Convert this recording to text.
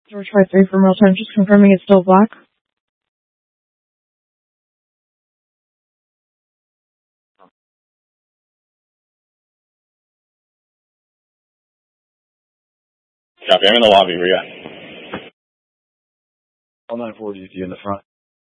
George 5-3 for real time, just confirming it's still black. Copy, I'm in the lobby, where you at? All 940 in the front.